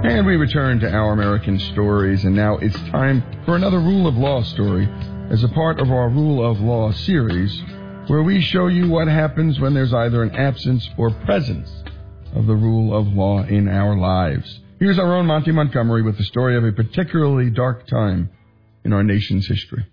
And we return to Our American Stories, and now it's time for another Rule of Law story as a part of our Rule of Law series, where we show you what happens when there's either an absence or presence of the rule of law in our lives. Here's our own Monty Montgomery with the story of a particularly dark time in our nation's history.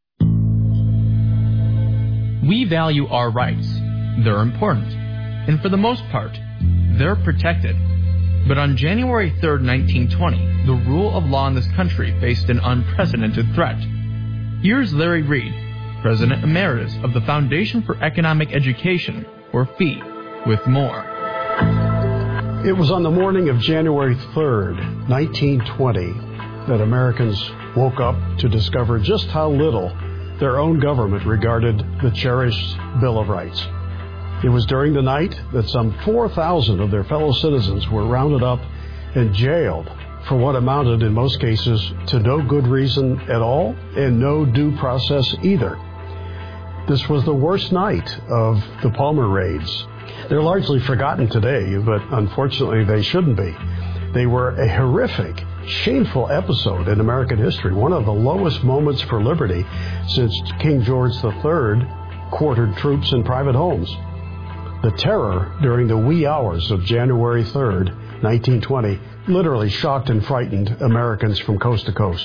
We value our rights. They're important. And for the most part, they're protected. But on January 3rd, 1920, the rule of law in this country faced an unprecedented threat. Here's Larry Reed, President Emeritus of the Foundation for Economic Education, or FEE, with more. It was on the morning of January 3rd, 1920, that Americans woke up to discover just how little their own government regarded the cherished Bill of Rights. It was during the night that some 4,000 of their fellow citizens were rounded up and jailed for what amounted in most cases to no good reason at all and no due process either. This was the worst night of the Palmer raids. They're largely forgotten today, but unfortunately they shouldn't be. They were a horrific, shameful episode in American history, one of the lowest moments for liberty since King George III quartered troops in private homes. The terror during the wee hours of January 3rd, 1920, literally shocked and frightened Americans from coast to coast.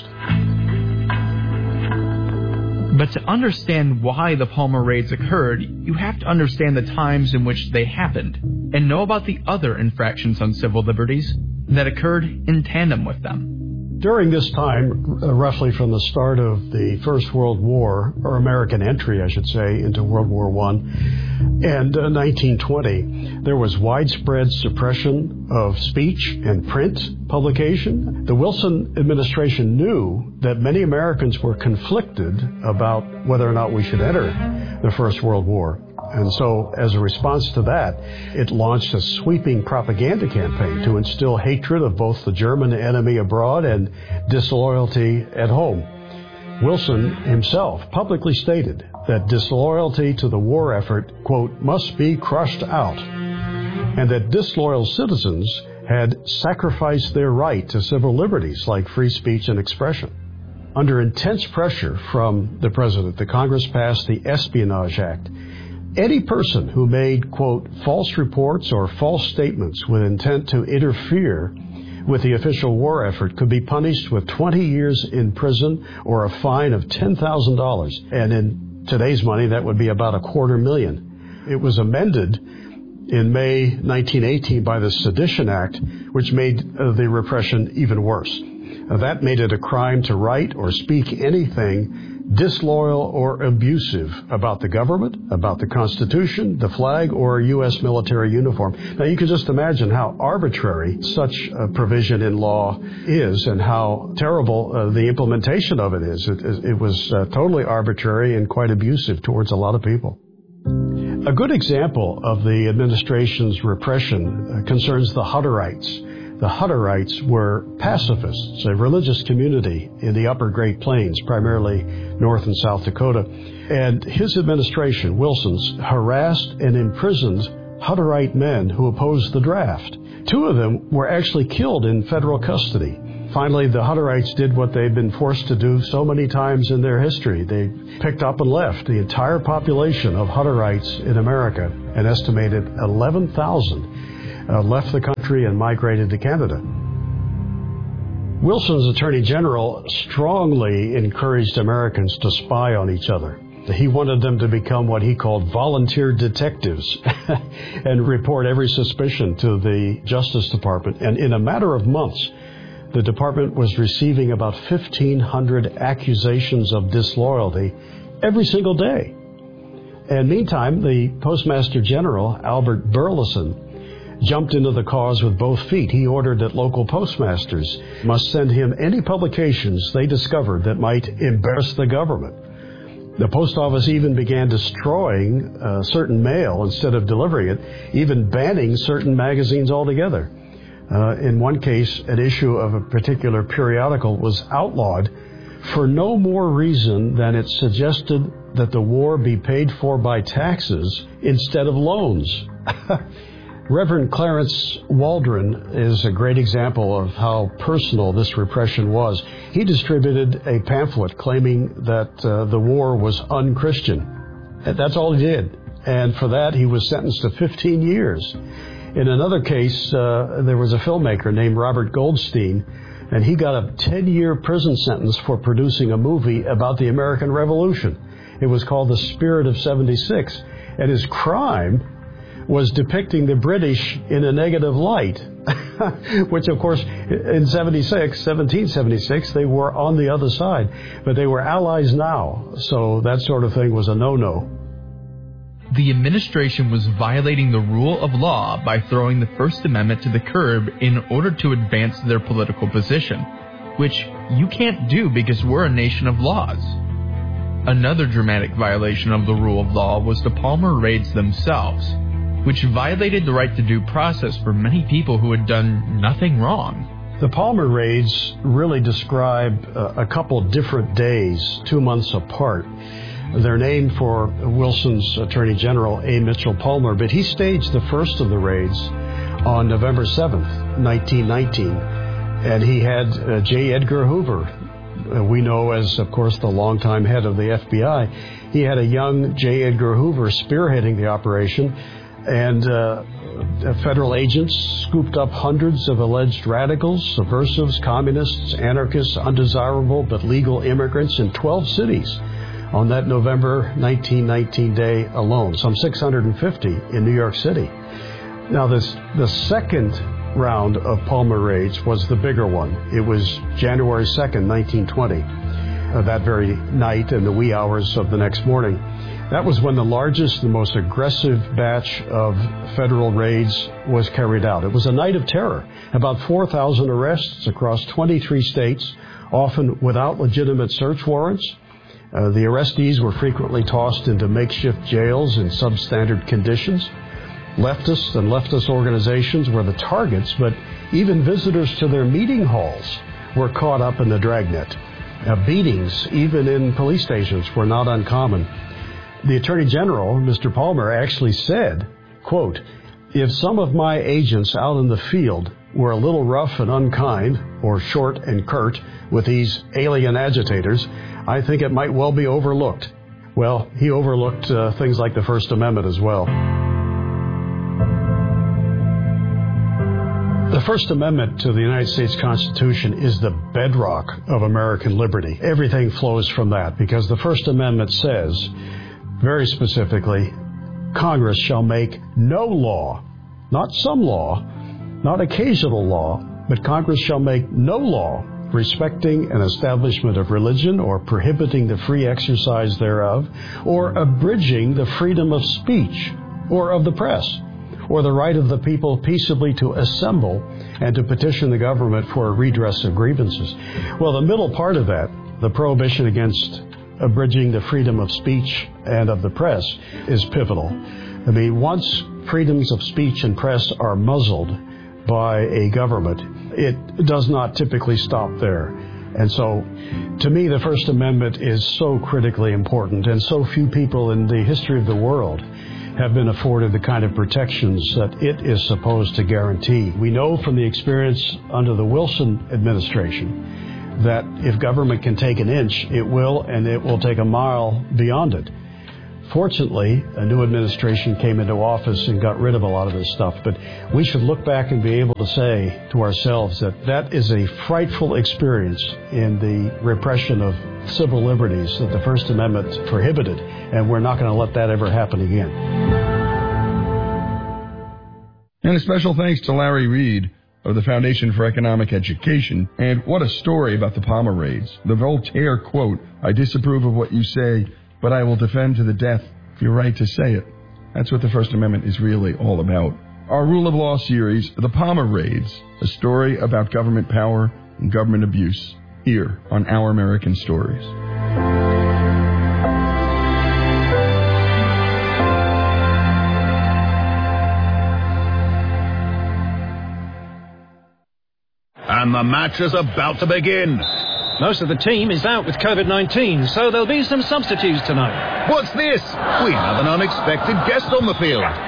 But to understand why the Palmer raids occurred, you have to understand the times in which they happened and know about the other infractions on civil liberties that occurred in tandem with them. During this time, roughly from the start of the First World War, or American entry, I should say, into World War I, and 1920, there was widespread suppression of speech and print publication. The Wilson administration knew that many Americans were conflicted about whether or not we should enter the First World War. And so, as a response to that, it launched a sweeping propaganda campaign to instill hatred of both the German enemy abroad and disloyalty at home. Wilson himself publicly stated that disloyalty to the war effort, quote, must be crushed out, and that disloyal citizens had sacrificed their right to civil liberties like free speech and expression. Under intense pressure from the president, the Congress passed the Espionage Act. Any person who made, quote, false reports or false statements with intent to interfere with the official war effort could be punished with 20 years in prison or a fine of $10,000. And in today's money, that would be about $250,000. It was amended in May 1918 by the Sedition Act, which made the repression even worse. That made it a crime to write or speak anything disloyal or abusive about the government, about the Constitution, the flag, or a U.S. military uniform. Now, you can just imagine how arbitrary such a provision in law is and how terrible the implementation of it is. It was totally arbitrary and quite abusive towards a lot of people. A good example of the administration's repression concerns the Hutterites. The Hutterites were pacifists, a religious community in the upper Great Plains, primarily North and South Dakota. And his administration, Wilson's, harassed and imprisoned Hutterite men who opposed the draft. 2 of them were actually killed in federal custody. Finally, the Hutterites did what they've been forced to do so many times in their history. They picked up and left the entire population of Hutterites in America, an estimated 11,000. Left the country and migrated to Canada. Wilson's Attorney General strongly encouraged Americans to spy on each other. He wanted them to become what he called volunteer detectives and report every suspicion to the Justice Department. And in a matter of months, the department was receiving about 1,500 accusations of disloyalty every single day. And meantime, the Postmaster General, Albert Burleson, jumped into the cause with both feet. He ordered that local postmasters must send him any publications they discovered that might embarrass the government. The post office even began destroying certain mail instead of delivering it, even banning certain magazines altogether. In one case, an issue of a particular periodical was outlawed for no more reason than it suggested that the war be paid for by taxes instead of loans. Reverend Clarence Waldron is a great example of how personal this repression was. He distributed a pamphlet claiming that the war was unchristian. That's all he did. And for that, he was sentenced to 15 years. In another case, there was a filmmaker named Robert Goldstein, and he got a 10-year prison sentence for producing a movie about the American Revolution. It was called The Spirit of 76, and his crime was depicting the British in a negative light, which, of course, in 1776, they were on the other side. But they were allies now, so that sort of thing was a no-no. The administration was violating the rule of law by throwing the First Amendment to the curb in order to advance their political position, which you can't do because we're a nation of laws. Another dramatic violation of the rule of law was the Palmer raids themselves, which violated the right to due process for many people who had done nothing wrong. The Palmer raids really describe a couple different days, 2 months apart. They're named for Wilson's Attorney General, A. Mitchell Palmer, but he staged the first of the raids on November 7th, 1919, and he had J. Edgar Hoover, we know as, of course, the longtime head of the FBI. He had a young J. Edgar Hoover spearheading the operation, and federal agents scooped up hundreds of alleged radicals, subversives, communists, anarchists, undesirable but legal immigrants in 12 cities on that November 1919 day alone, some 650 in New York City. Now, the second round of Palmer raids was the bigger one. It was January 2nd, 1920, that very night and the wee hours of the next morning. That was when the largest and most aggressive batch of federal raids was carried out. It was a night of terror. About 4,000 arrests across 23 states, often without legitimate search warrants. The arrestees were frequently tossed into makeshift jails in substandard conditions. Leftists and leftist organizations were the targets, but even visitors to their meeting halls were caught up in the dragnet. Beatings, even in police stations, were not uncommon. The Attorney General, Mr. Palmer, actually said, quote, "If some of my agents out in the field were a little rough and unkind, or short and curt, with these alien agitators, I think it might well be overlooked." Well, he overlooked things like the First Amendment as well. The First Amendment to the United States Constitution is the bedrock of American liberty. Everything flows from that, because the First Amendment says, very specifically, Congress shall make no law, not some law, not occasional law, but Congress shall make no law respecting an establishment of religion or prohibiting the free exercise thereof, or abridging the freedom of speech or of the press, or the right of the people peaceably to assemble and to petition the government for a redress of grievances. Well, the middle part of that, the prohibition against abridging the freedom of speech and of the press, is pivotal. I mean, once freedoms of speech and press are muzzled by a government, it does not typically stop there. And so, to me, the First Amendment is so critically important, and so few people in the history of the world have been afforded the kind of protections that it is supposed to guarantee. We know from the experience under the Wilson administration that if government can take an inch, it will, and it will take a mile beyond it. Fortunately, a new administration came into office and got rid of a lot of this stuff, but we should look back and be able to say to ourselves that that is a frightful experience in the repression of civil liberties that the First Amendment prohibited, and we're not going to let that ever happen again. And a special thanks to Larry Reed of the Foundation for Economic Education. And what a story about the Palmer raids. The Voltaire quote, "I disapprove of what you say, but I will defend to the death your right to say it." That's what the First Amendment is really all about. Our Rule of Law series, The Palmer Raids, a story about government power and government abuse, here on Our American Stories. And the match is about to begin. Most of the team is out with COVID-19, so there'll be some substitutes tonight. What's this? We have an unexpected guest on the field.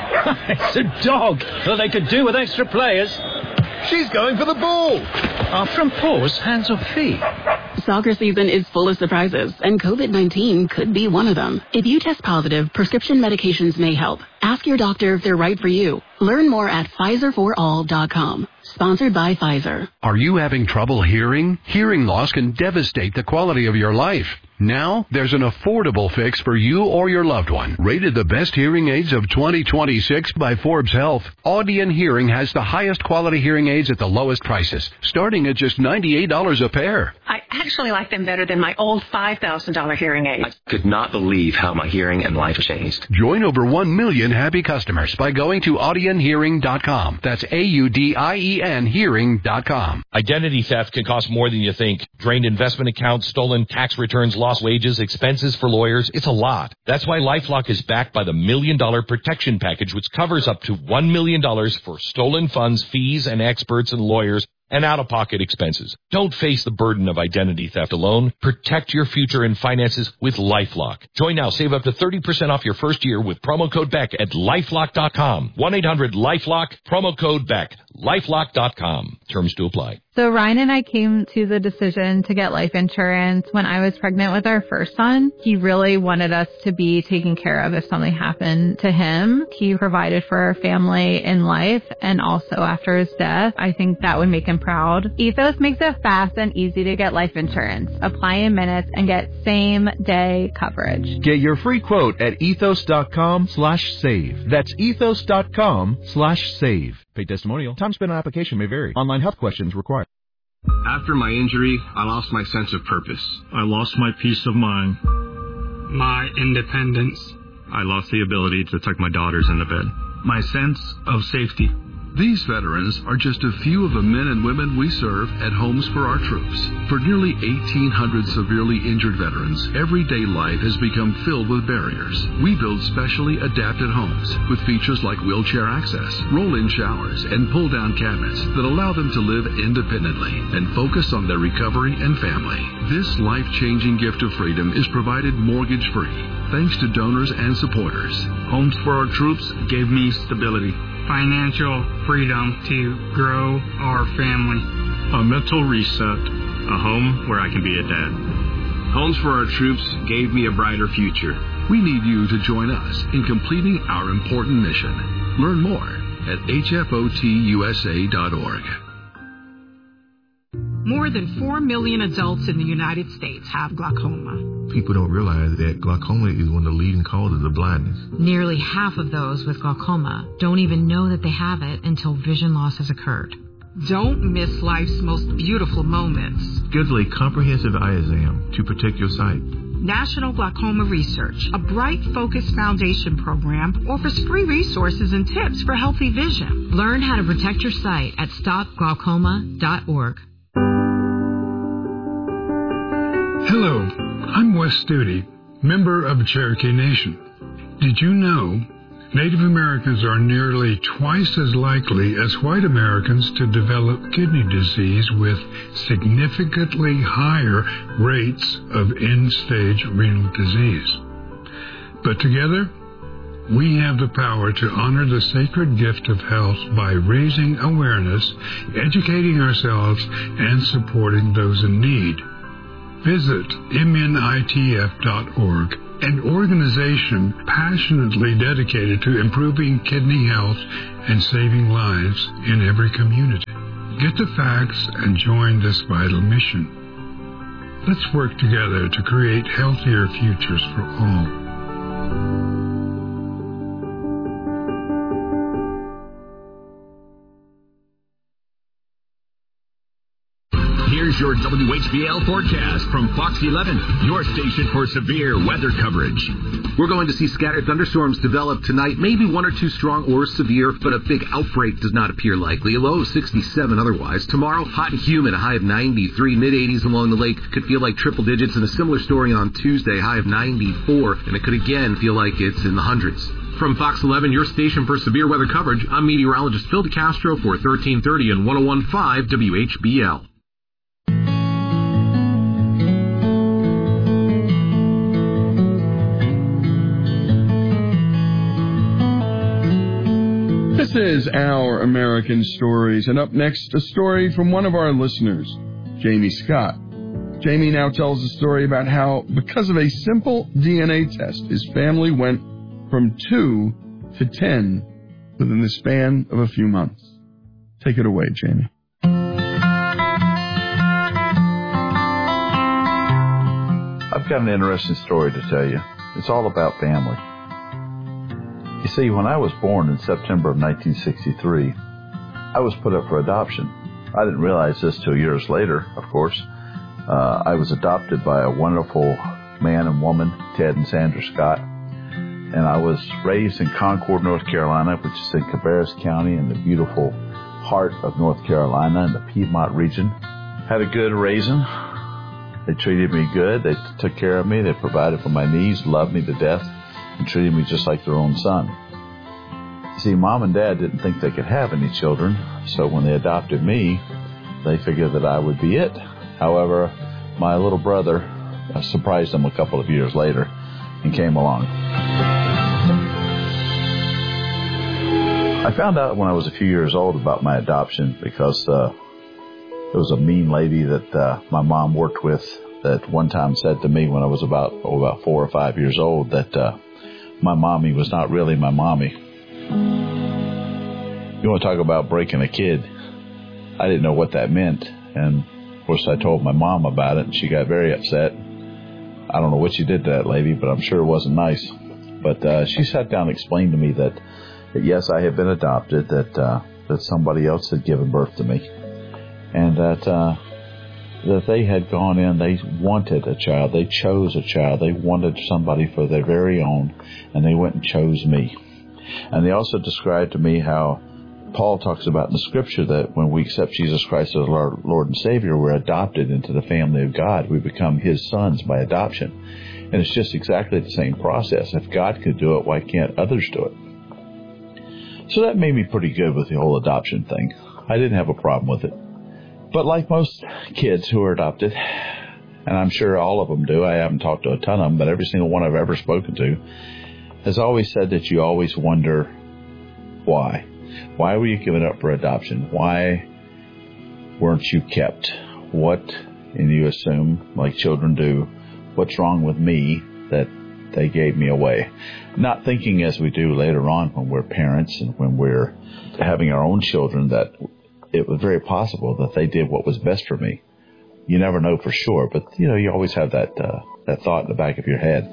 It's a dog. Well, they could do with extra players. She's going for the ball. From paws, hands or feet? Soccer season is full of surprises, and COVID-19 could be one of them. If you test positive, prescription medications may help. Ask your doctor if they're right for you. Learn more at PfizerForAll.com. Sponsored by Pfizer. Are you having trouble hearing? Hearing loss can devastate the quality of your life. Now, there's an affordable fix for you or your loved one. Rated the best hearing aids of 2026 by Forbes Health, Audion Hearing has the highest quality hearing aids at the lowest prices, starting at just $98 a pair. I actually like them better than my old $5,000 hearing aid. I could not believe how my hearing and life changed. Join over 1 million happy customers by going to AudionHearing.com. That's AUDIEN Hearing.com. Identity theft can cost more than you think. Drained investment accounts, stolen tax returns, lost wages, expenses for lawyers. It's a lot. That's why LifeLock is backed by the $1 Million Protection Package, which covers up to $1 million for stolen funds, fees, and experts and lawyers, and out-of-pocket expenses. Don't face the burden of identity theft alone. Protect your future and finances with LifeLock. Join now. Save up to 30% off your first year with promo code BECK at LifeLock.com. 1-800-LifeLock, promo code BECK. LifeLock.com. Terms to apply. So Ryan and I came to the decision to get life insurance when I was pregnant with our first son. He really wanted us to be taken care of if something happened to him. He provided for our family in life and also after his death. I think that would make him proud. Ethos makes it fast and easy to get life insurance. Apply in minutes and get same-day coverage. Get your free quote at ethos.com/save. That's ethos.com/save. Paid testimonial. Time spent on application may vary. Online health questions required. After my injury, I lost my sense of purpose. I lost my peace of mind. My independence. I lost the ability to tuck my daughters into bed. My sense of safety. These veterans are just a few of the men and women we serve at Homes for Our Troops. For nearly 1,800 severely injured veterans, everyday life has become filled with barriers. We build specially adapted homes with features like wheelchair access, roll-in showers, and pull-down cabinets that allow them to live independently and focus on their recovery and family. This life-changing gift of freedom is provided mortgage-free, thanks to donors and supporters. Homes for Our Troops gave me stability, financial freedom to grow our family, a mental reset, a home where I can be a dad. Homes for Our Troops gave me a brighter future. We need you to join us in completing our important mission. Learn more at hfotusa.org. More than 4 million adults in the United States have glaucoma. People don't realize that glaucoma is one of the leading causes of blindness. Nearly half of those with glaucoma don't even know that they have it until vision loss has occurred. Don't miss life's most beautiful moments. Schedule a comprehensive eye exam to protect your sight. National Glaucoma Research, a Bright Focus Foundation program, offers free resources and tips for healthy vision. Learn how to protect your sight at stopglaucoma.org. Hello, I'm Wes Studi, member of Cherokee Nation. Did you know Native Americans are nearly twice as likely as white Americans to develop kidney disease with significantly higher rates of end-stage renal disease? But together, we have the power to honor the sacred gift of health by raising awareness, educating ourselves, and supporting those in need. Visit MNITF.org, an organization passionately dedicated to improving kidney health and saving lives in every community. Get the facts and join this vital mission. Let's work together to create healthier futures for all. Here's your WHBL forecast from Fox 11, your station for severe weather coverage. We're going to see scattered thunderstorms develop tonight, maybe one or two strong or severe, but a big outbreak does not appear likely. A low of 67 otherwise. Tomorrow, hot and humid, a high of 93. Mid-80s along the lake could feel like triple digits, and a similar story on Tuesday, high of 94, and it could again feel like it's in the hundreds. From Fox 11, your station for severe weather coverage, I'm meteorologist Phil DeCastro for 1330 and 101.5 WHBL. This is Our American Stories, and up next, a story from one of our listeners, Jamie Scott. Jamie now tells a story about how, because of a simple DNA test, his family went from 2 to 10 within the span of a few months. Take it away, Jamie. I've got an interesting story to tell you. It's all about family. You see, when I was born in September of 1963, I was put up for adoption. I didn't realize this till years later, of course. I was adopted by a wonderful man and woman, Ted and Sandra Scott. And I was raised in Concord, North Carolina, which is in Cabarrus County in the beautiful heart of North Carolina in the Piedmont region. Had a good raising. They treated me good. They took care of me. They provided for my needs, loved me to death, and treated me just like their own son. See, Mom and Dad didn't think they could have any children, so when they adopted me, they figured that I would be it. However, my little brother surprised them a couple of years later and came along. I found out when I was a few years old about my adoption because there was a mean lady that my mom worked with that one time said to me when I was about 4 or 5 years old that my mommy was not really my mommy. You want to talk about breaking a kid? I didn't know what that meant, and of course I told my mom about it, and she got very upset. I don't know what she did to that lady, but I'm sure it wasn't nice. But she sat down and explained to me that yes, I had been adopted, that somebody else had given birth to me, and that they had gone in, they wanted a child, they chose a child, they wanted somebody for their very own, and they went and chose me. And they also described to me how Paul talks about in the Scripture that when we accept Jesus Christ as our Lord and Savior, we're adopted into the family of God. We become His sons by adoption. And it's just exactly the same process. If God could do it, why can't others do it? So that made me pretty good with the whole adoption thing. I didn't have a problem with it. But like most kids who are adopted, and I'm sure all of them do, I haven't talked to a ton of them, but every single one I've ever spoken to has always said that you always wonder why. Why were you given up for adoption? Why weren't you kept? What, and you assume, like children do, what's wrong with me that they gave me away? Not thinking as we do later on when we're parents and when we're having our own children that it was very possible that they did what was best for me. You never know for sure, but you always have that thought in the back of your head.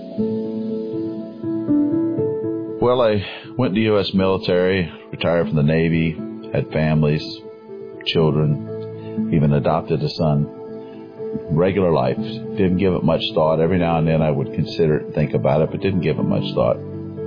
Well, I went to the U.S. military, retired from the Navy, had families, children, even adopted a son. Regular life. Didn't give it much thought. Every now and then I would consider it and think about it, but didn't give it much thought.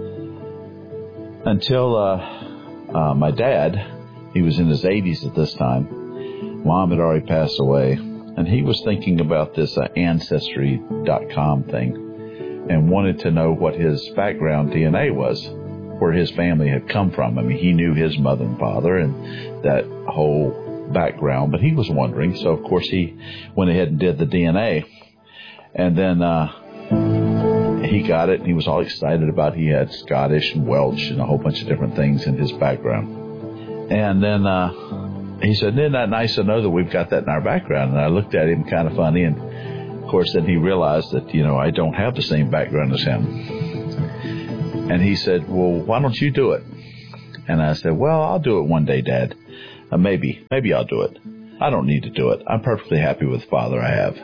Until my dad, he was in his 80s at this time. Mom had already passed away, and he was thinking about this Ancestry.com thing and wanted to know what his background DNA was, where his family had come from. I mean, he knew his mother and father and that whole background, but he was wondering. So, of course, he went ahead and did the DNA. And then he got it, and he was all excited about it. He had Scottish and Welsh and a whole bunch of different things in his background. And then he said, isn't that nice to know that we've got that in our background? And I looked at him kind of funny, and of course, then he realized that, I don't have the same background as him. And he said, well, why don't you do it? And I said, well, I'll do it one day, Dad. Maybe I'll do it. I don't need to do it. I'm perfectly happy with the father I have.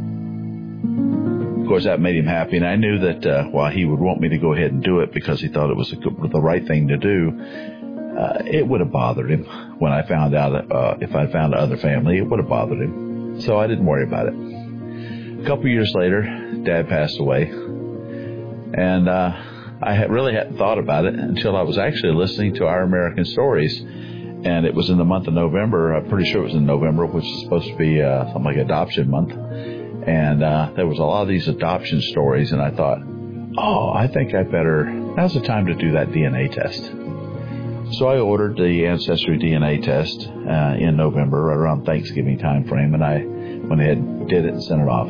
Of course, that made him happy, and I knew that while he would want me to go ahead and do it because he thought it was the right thing to do, it would have bothered him when I found out if I found another family, it would have bothered him. So I didn't worry about it. A couple years later, Dad passed away, and I really hadn't thought about it until I was actually listening to Our American Stories, and it was in the month of November. I'm pretty sure it was in November, which is supposed to be something like Adoption Month, and there was a lot of these adoption stories, and I thought, I think now's the time to do that DNA test. So I ordered the Ancestry DNA test in November, right around Thanksgiving time frame, and I went ahead and did it and sent it off.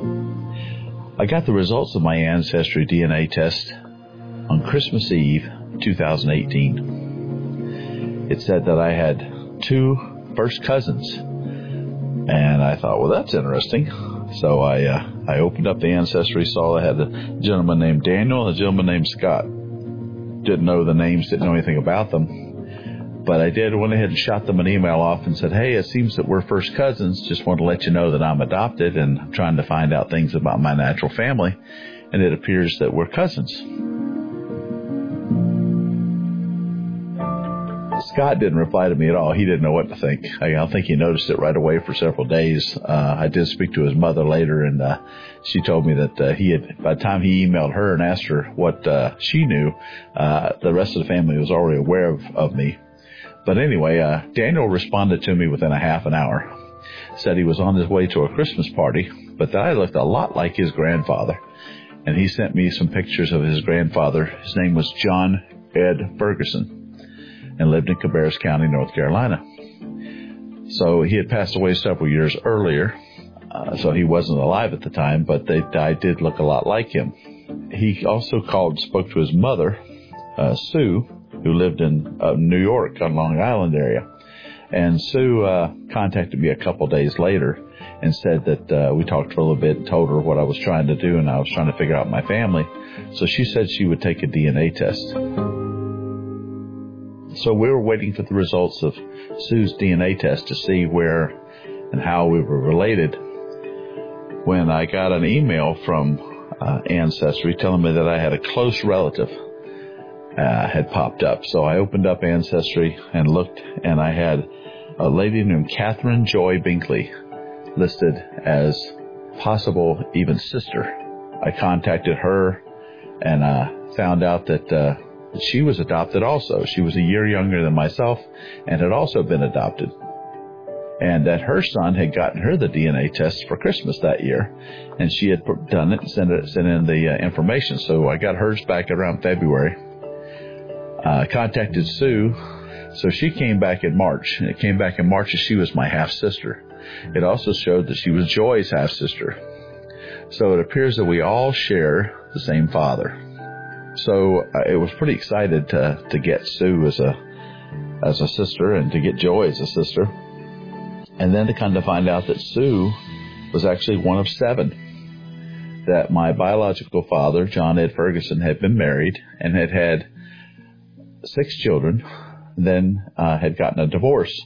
I got the results of my Ancestry DNA test on Christmas Eve, 2018. It said that I had 2 first cousins. And I thought, well, that's interesting. So I opened up the ancestry, saw I had a gentleman named Daniel and a gentleman named Scott. Didn't know the names, didn't know anything about them. But I went ahead and shot them an email off and said, hey, it seems that we're first cousins. Just want to let you know that I'm adopted and I'm trying to find out things about my natural family. And it appears that we're cousins. Scott didn't reply to me at all. He didn't know what to think. I don't think he noticed it right away for several days. I did speak to his mother later, and she told me that by the time he emailed her and asked her what she knew, the rest of the family was already aware of me. But anyway, Daniel responded to me within a half an hour. Said he was on his way to a Christmas party, but that I looked a lot like his grandfather. And he sent me some pictures of his grandfather. His name was John Ed Ferguson, and lived in Cabarrus County, North Carolina. So he had passed away several years earlier, so he wasn't alive at the time, but I did look a lot like him. He also spoke to his mother, Sue, who lived in New York on Long Island area. And Sue contacted me a couple days later and said that we talked for a little bit and told her what I was trying to do, and I was trying to figure out my family. So she said she would take a DNA test. So we were waiting for the results of Sue's DNA test to see where and how we were related when I got an email from Ancestry telling me that I had a close relative had popped up. So I opened up Ancestry and looked, and I had a lady named Catherine Joy Binkley listed as possible even sister. I contacted her and found out that she was adopted also. She was a year younger than myself and had also been adopted. And that her son had gotten her the DNA test for Christmas that year. And she had done it and sent in the information. So I got hers back around February. Contacted Sue. So she came back in March. And it came back in March as she was my half-sister. It also showed that she was Joy's half-sister. So it appears that we all share the same father. So I was pretty excited to get Sue as a sister and to get Joy as a sister. And then to kind of find out that Sue was actually one of 7. That my biological father, John Ed Ferguson, had been married and had had 6 children, then had gotten a divorce.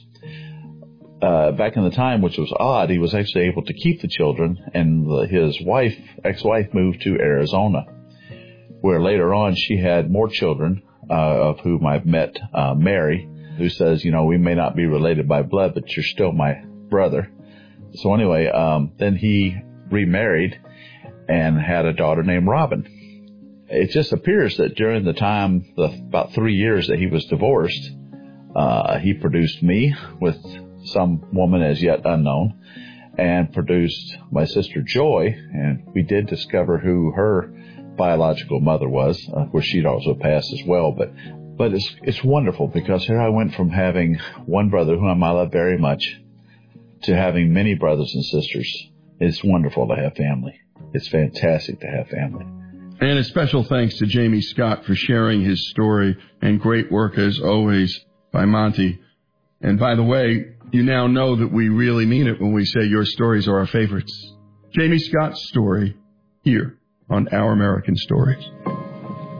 Back in the time, which was odd, he was actually able to keep the children, and his ex-wife moved to Arizona, where later on she had more children, of whom I've met Mary, who says, we may not be related by blood, but you're still my brother. So anyway, then he remarried and had a daughter named Robin. It just appears that during the time, about 3 years that he was divorced, he produced me with some woman as yet unknown, and produced my sister Joy, and we did discover who her biological mother was. Of course, she'd also passed as well, but it's wonderful because here I went from having one brother whom I love very much to having many brothers and sisters. It's wonderful to have family. It's fantastic to have family. And a special thanks to Jamie Scott for sharing his story, and great work as always by Monty. And by the way, you now know that we really mean it when we say your stories are our favorites. Jamie Scott's story here on Our American Stories.